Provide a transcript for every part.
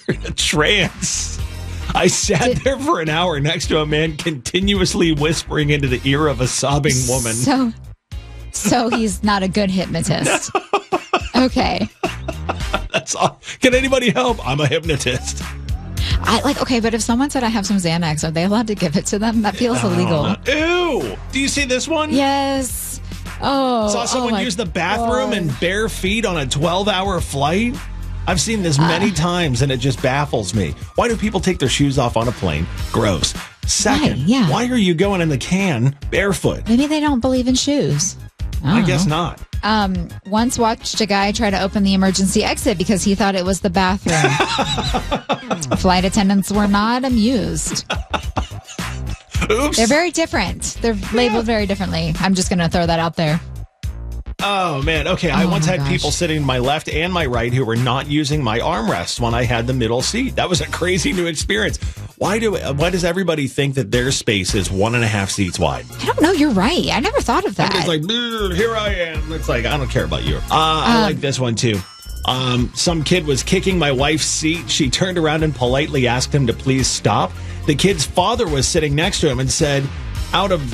in a trance. I sat there for an hour next to a man continuously whispering into the ear of a sobbing woman. So he's not a good hypnotist. Okay. That's all. Can anybody help? I'm a hypnotist. But if someone said I have some Xanax, are they allowed to give it to them? That feels illegal. Ew. Do you see this one? Yes. Oh. Saw someone use the bathroom in bare feet on a 12-hour flight? I've seen this many times, and it just baffles me. Why do people take their shoes off on a plane? Gross. Second, why are you going in the can barefoot? Maybe they don't believe in shoes. I guess not. Once watched a guy try to open the emergency exit because he thought it was the bathroom. Flight attendants were not amused. Oops. They're very different. They're labeled very differently. I'm just going to throw that out there. Oh, man. Okay, I once had people sitting to my left and my right who were not using my armrests when I had the middle seat. That was a crazy new experience. Why does everybody think that their space is 1.5 seats wide? I don't know. You're right. I never thought of that. It's like, here I am. It's like, I don't care about you. I like this one, too. Some kid was kicking my wife's seat. She turned around and politely asked him to please stop. The kid's father was sitting next to him and said, out of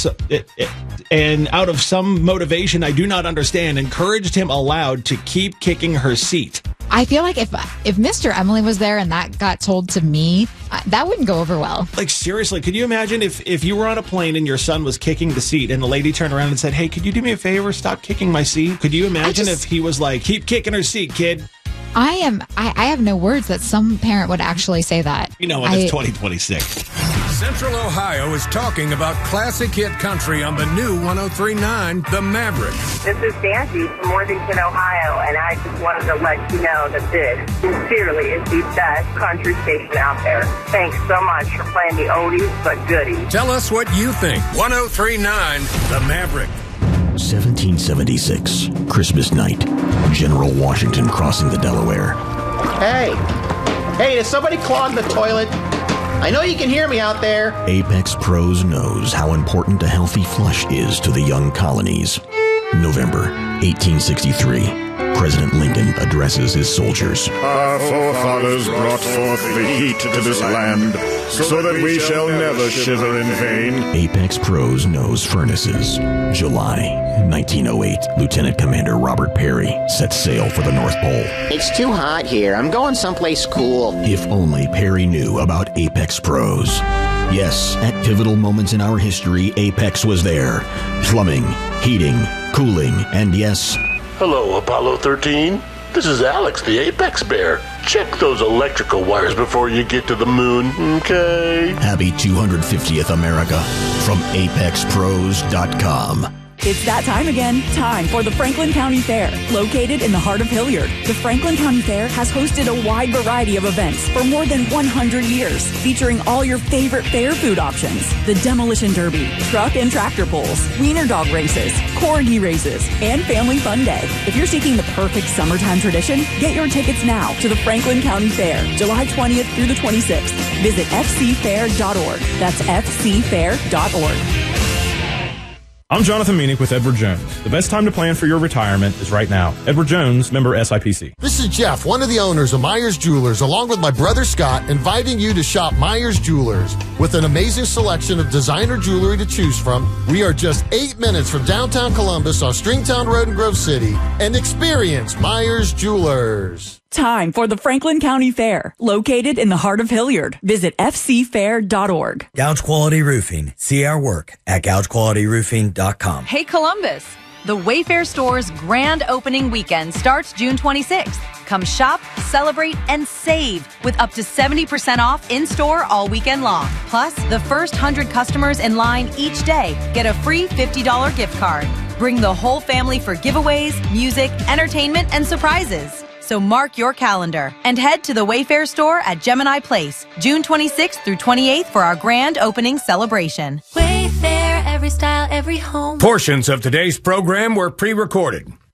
some motivation I do not understand, encouraged him aloud to keep kicking her seat. I feel like if Mr. Emily was there and that got told to me, that wouldn't go over well. Like, seriously, could you imagine if you were on a plane and your son was kicking the seat and the lady turned around and said, hey, could you do me a favor? Stop kicking my seat. Could you imagine if he was like, keep kicking her seat, kid? I have no words that some parent would actually say that. You know, it's 2026. Central Ohio is talking about classic hit country on the new 103.9 The Maverick. This is Sandy from Worthington, Ohio, and I just wanted to let you know that this sincerely is the best country station out there. Thanks so much for playing the oldies but goodies. Tell us what you think. 103.9 The Maverick. 1776, Christmas night. General Washington crossing the Delaware. Hey, does somebody clog the toilet? I know you can hear me out there. Apex Pros knows how important a healthy flush is to the young colonies. November 1863. President Lincoln addresses his soldiers. Our forefathers brought forth the heat to this land, so that we shall never shiver in vain. Apex Pros knows furnaces. July 1908, Lieutenant Commander Robert Peary sets sail for the North Pole. It's too hot here. I'm going someplace cool. If only Peary knew about Apex Pros. Yes, at pivotal moments in our history, Apex was there. Plumbing, heating, cooling, and yes... Hello, Apollo 13. This is Alex, the Apex Bear. Check those electrical wires before you get to the moon, okay? Happy 250th America from ApexPros.com. It's that time again. Time for the Franklin County Fair, located in the heart of Hilliard. The Franklin County Fair has hosted a wide variety of events for more than 100 years, featuring all your favorite fair food options. The Demolition Derby, truck and tractor pulls, wiener dog races, corgi races, and Family Fun Day. If you're seeking the perfect summertime tradition, get your tickets now to the Franklin County Fair, July 20th through the 26th. Visit fcfair.org. That's fcfair.org. I'm Jonathan Meanick with Edward Jones. The best time to plan for your retirement is right now. Edward Jones, member SIPC. This is Jeff, one of the owners of Myers Jewelers, along with my brother Scott, inviting you to shop Myers Jewelers. With an amazing selection of designer jewelry to choose from, we are just 8 minutes from downtown Columbus on Stringtown Road in Grove City, and experience Myers Jewelers. Time for the Franklin County Fair, located in the heart of Hilliard. Visit fcfair.org. Gouge Quality Roofing. See our work at gougequalityroofing.com. Hey, Columbus. The Wayfair Store's grand opening weekend starts June 26th. Come shop, celebrate, and save with up to 70% off in-store all weekend long. Plus, the first 100 customers in line each day get a free $50 gift card. Bring the whole family for giveaways, music, entertainment, and surprises. So mark your calendar and head to the Wayfair store at Gemini Place, June 26th through 28th for our grand opening celebration. Wayfair, every style, every home. Portions of today's program were pre-recorded.